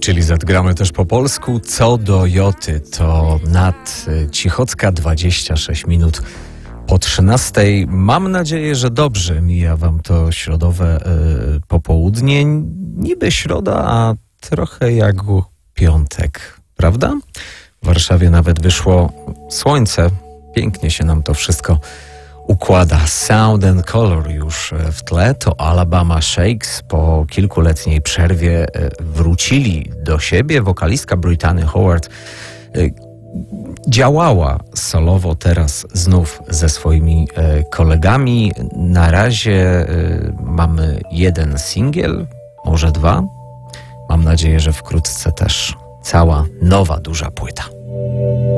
Chili Z gramy też po polsku. Co do Joty, to Nat Cichocka, 26 minut po 13. Mam nadzieję, że dobrze mija wam to środowe popołudnie. Niby środa, a trochę jak piątek, prawda? W Warszawie nawet wyszło słońce. Pięknie się nam to wszystko układa. Sound and Color już w tle. To Alabama Shakes po kilkuletniej przerwie wrócili do siebie. Wokalistka Brittany Howard działała solowo, teraz znów ze swoimi kolegami. Na razie mamy jeden singiel, może dwa. Mam nadzieję, że wkrótce też cała nowa, duża płyta.